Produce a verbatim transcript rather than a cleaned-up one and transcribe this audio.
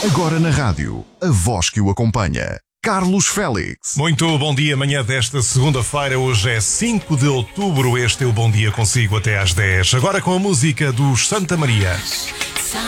Agora na rádio, a voz que o acompanha. Carlos Félix. Muito bom dia, manhã desta segunda-feira. Hoje é cinco de outubro. Este é o Bom Dia consigo até às dez. Agora com a música dos Santa Maria.